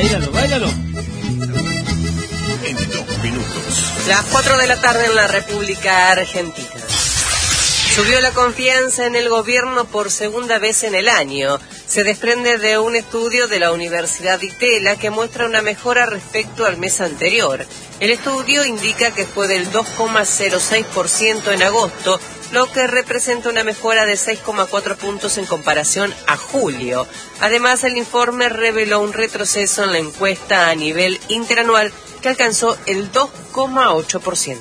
Báilalo, báilalo. En 2 minutos. Las 4 de la tarde en la República Argentina. Subió la confianza en el gobierno por segunda vez en el año. Se desprende de un estudio de la Universidad de Itela que muestra una mejora respecto al mes anterior. El estudio indica que fue del 2,06% en agosto, lo que representa una mejora de 6,4 puntos en comparación a julio. Además, el informe reveló un retroceso en la encuesta a nivel interanual que alcanzó el 2,8%.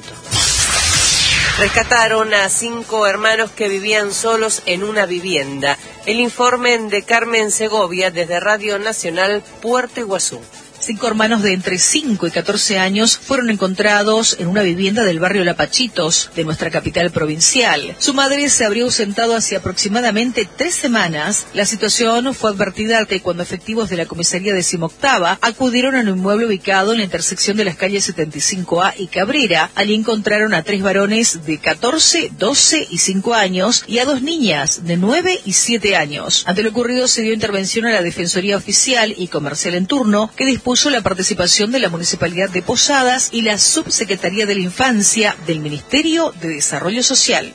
Rescataron a 5 hermanos que vivían solos en una vivienda. El informe de Carmen Segovia desde Radio Nacional Puerto Iguazú. 5 hermanos de entre 5 y 14 años fueron encontrados en una vivienda del barrio Lapachitos, de nuestra capital provincial. Su madre se habría ausentado hace aproximadamente 3 semanas. La situación fue advertida cuando efectivos de la comisaría 18ª acudieron a un inmueble ubicado en la intersección de las calles 75A y Cabrera. Allí encontraron a 3 varones de 14, 12 y 5 años y a 2 niñas de 9 y 7 años. Ante lo ocurrido se dio intervención a la Defensoría Oficial y Comercial en turno, que dispuso la participación de la Municipalidad de Posadas y la Subsecretaría de la Infancia del Ministerio de Desarrollo Social.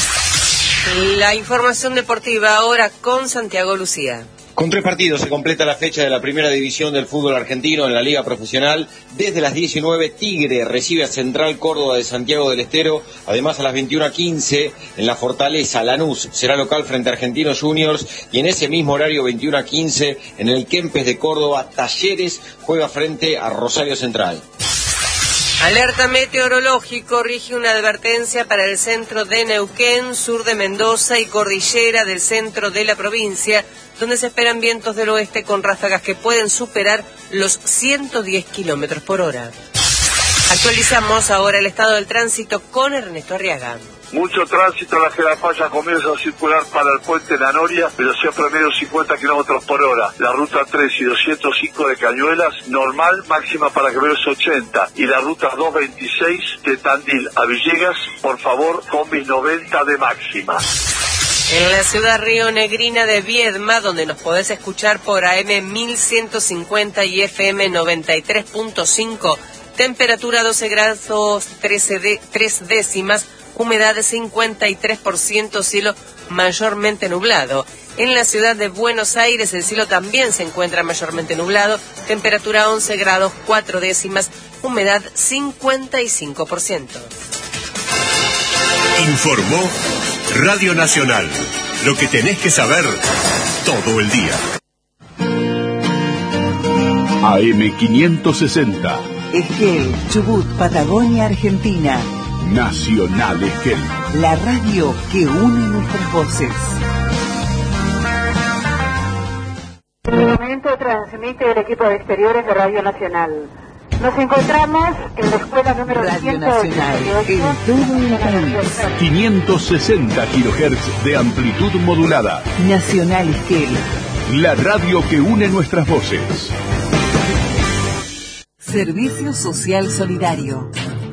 La información deportiva ahora con Santiago Lucía. Con 3 partidos se completa la fecha de la primera división del fútbol argentino en la Liga Profesional. Desde las 19, Tigre recibe a Central Córdoba de Santiago del Estero. Además, a las 21:15, en la Fortaleza, Lanús será local frente a Argentinos Juniors. Y en ese mismo horario, 21:15, en el Kempes de Córdoba, Talleres juega frente a Rosario Central. Alerta meteorológico rige una advertencia para el centro de Neuquén, sur de Mendoza y cordillera del centro de la provincia, donde se esperan vientos del oeste con ráfagas que pueden superar los 110 kilómetros por hora. Actualizamos ahora el estado del tránsito con Ernesto Arriaga. Mucho tránsito, la Gelapaya comienza a circular para el puente La Noria, velocidad promedio 50 kilómetros por hora. La ruta 3 y 205 de Cañuelas, normal, máxima para Quevedos 80. Y la ruta 226 de Tandil a Villegas, por favor, combis 90 de máxima. En la ciudad rionegrina de Viedma, donde nos podés escuchar por AM 1150 y FM 93.5, temperatura 12 grados 3 décimas, humedad de 53%, cielo mayormente nublado. En la ciudad de Buenos Aires el cielo también se encuentra mayormente nublado, temperatura 11 grados 4 décimas, humedad 55%. Informó Radio Nacional. Lo que tenés que saber todo el día. AM 560. Esquel, Chubut, Patagonia, Argentina. Nacional Esquel. La radio que une nuestras voces. En este momento transmite el equipo de exteriores de Radio Nacional. Nos encontramos en la escuela número Radio Nacional, en todo el país. 560 kHz de amplitud modulada. Nacional Esquel. La radio que une nuestras voces. Servicio Social Solidario.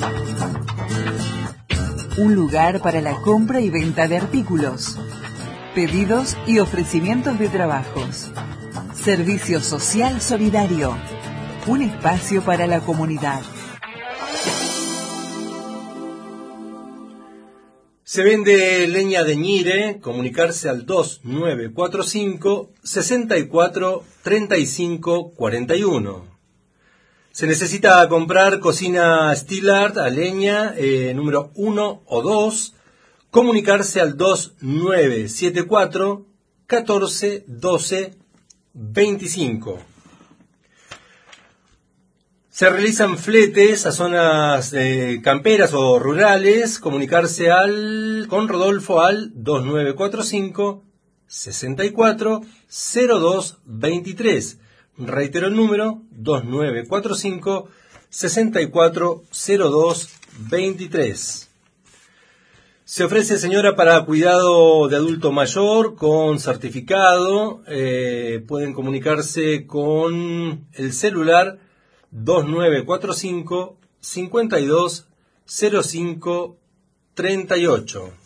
Un lugar para la compra y venta de artículos, pedidos y ofrecimientos de trabajos. Servicio Social Solidario. Un espacio para la comunidad. Se vende leña de ñire, comunicarse al 2945 64 35 41. Se necesita comprar cocina Steel Art a leña, número 1 o 2, comunicarse al 2974 14 12 25. Se realizan fletes a zonas camperas o rurales, comunicarse con Rodolfo al 2945 64 02 23. Reitero el número, 2945 64 02 23. Se ofrece, señora, para cuidado de adulto mayor con certificado. Pueden comunicarse con el celular 2945 52 05 38.